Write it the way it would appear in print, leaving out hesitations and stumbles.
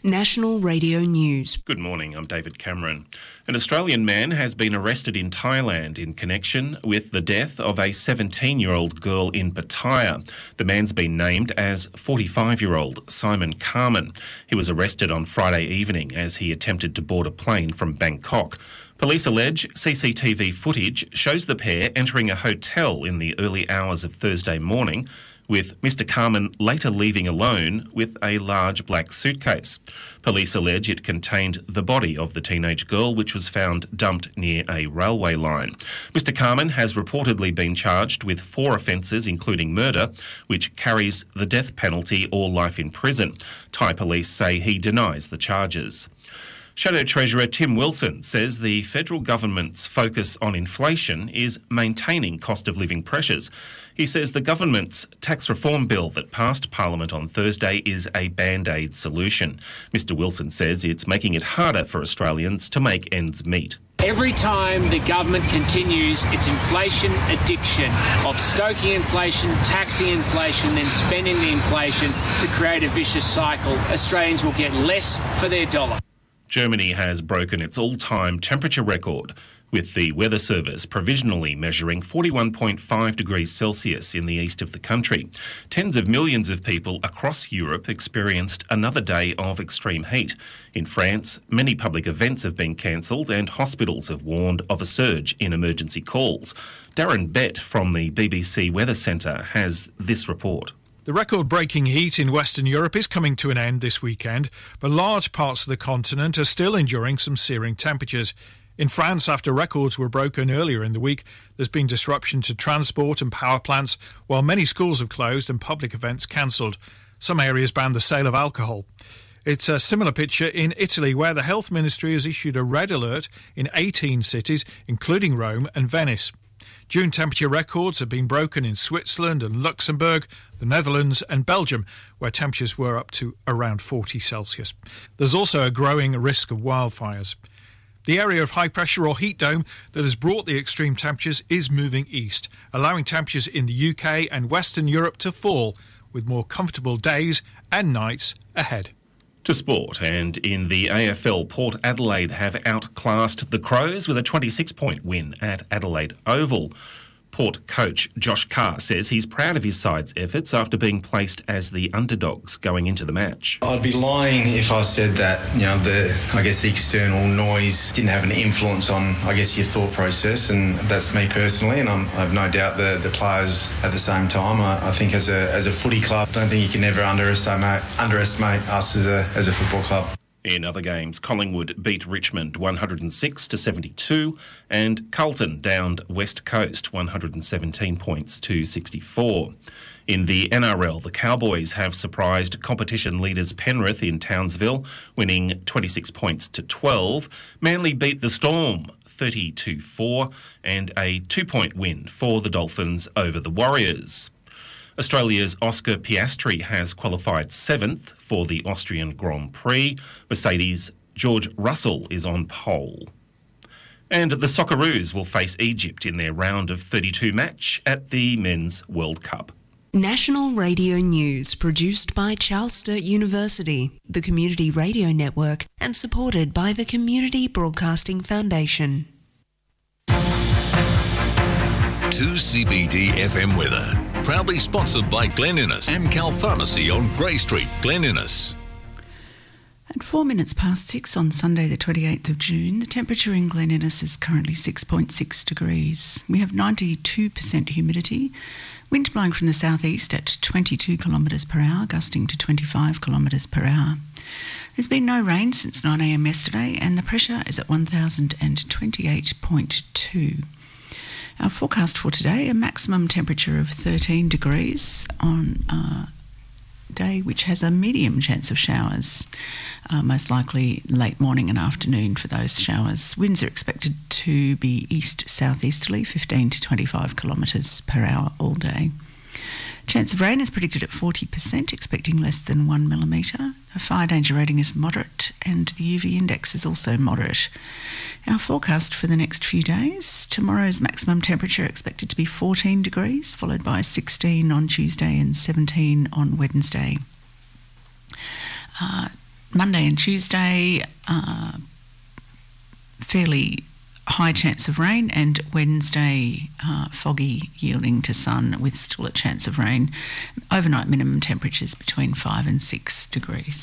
National Radio News. Good morning, I'm David Cameron. An Australian man has been arrested in Thailand in connection with the death of a 17-year-old girl in Pattaya. The man's been named as 45-year-old Simon Carmen. He was arrested on Friday evening as he attempted to board a plane from Bangkok. Police allege CCTV footage shows the pair entering a hotel in the early hours of Thursday morning, with Mr Carmen later leaving alone with a large black suitcase. Police allege it contained the body of the teenage girl, which was found dumped near a railway line. Mr Carmen has reportedly been charged with 4 offences, including murder, which carries the death penalty or life in prison. Thai police say he denies the charges. Shadow Treasurer Tim Wilson says the federal government's focus on inflation is maintaining cost of living pressures. He says the government's tax reform bill that passed Parliament on Thursday is a band-aid solution. Mr Wilson says it's making it harder for Australians to make ends meet. Every time the government continues its inflation addiction of stoking inflation, taxing inflation, then spending the inflation to create a vicious cycle, Australians will get less for their dollar. Germany has broken its all-time temperature record, with the Weather Service provisionally measuring 41.5 degrees Celsius in the east of the country. Tens of millions of people across Europe experienced another day of extreme heat. In France, many public events have been cancelled and hospitals have warned of a surge in emergency calls. Darren Bett from the BBC Weather Centre has this report. The record-breaking heat in Western Europe is coming to an end this weekend, but large parts of the continent are still enduring some searing temperatures. In France, after records were broken earlier in the week, there's been disruption to transport and power plants, while many schools have closed and public events cancelled. Some areas banned the sale of alcohol. It's a similar picture in Italy, where the Health Ministry has issued a red alert in 18 cities, including Rome and Venice. June temperature records have been broken in Switzerland and Luxembourg, the Netherlands and Belgium, where temperatures were up to around 40 Celsius. There's also a growing risk of wildfires. The area of high pressure or heat dome that has brought the extreme temperatures is moving east, allowing temperatures in the UK and Western Europe to fall, with more comfortable days and nights ahead. To sport, and in the AFL, Port Adelaide have outclassed the Crows with a 26-point win at Adelaide Oval. Port coach Josh Carr says he's proud of his side's efforts after being placed as the underdogs going into the match. I'd be lying if I said that, the external noise didn't have an influence on, your thought process, and that's me personally, and I have no doubt the players at the same time. I think as a footy club, I don't think you can ever underestimate us as a football club. In other games, Collingwood beat Richmond 106-72 and Carlton downed West Coast 117 points to 64. In the NRL, the Cowboys have surprised competition leaders Penrith in Townsville, winning 26 points to 12. Manly beat the Storm 30-4 and a 2-point win for the Dolphins over the Warriors. Australia's Oscar Piastri has qualified 7th for the Austrian Grand Prix. Mercedes' George Russell is on pole. And the Socceroos will face Egypt in their round of 32 match at the Men's World Cup. National Radio News, produced by Charles Sturt University, the Community Radio Network, and supported by the Community Broadcasting Foundation. 2CBD FM weather. Proudly sponsored by Glen Innes, Amcal Pharmacy on Grey Street, Glen Innes. At 4 minutes past 6 on Sunday the 28th of June, the temperature in Glen Innes is currently 6.6 degrees. We have 92% humidity, wind blowing from the southeast at 22 kilometres per hour, gusting to 25 kilometres per hour. There's been no rain since 9 a.m. yesterday, and the pressure is at 1028.2. Our forecast for today, a maximum temperature of 13 degrees on a day which has a medium chance of showers, most likely late morning and afternoon for those showers. Winds are expected to be east-southeasterly, 15 to 25 kilometres per hour all day. Chance of rain is predicted at 40%, expecting less than 1 millimetre. A fire danger rating is moderate and the UV index is also moderate. Our forecast for the next few days, tomorrow's maximum temperature expected to be 14 degrees, followed by 16 on Tuesday and 17 on Wednesday. Monday and Tuesday, fairly high chance of rain, and Wednesday, foggy yielding to sun with still a chance of rain. Overnight minimum temperatures between 5 and 6 degrees.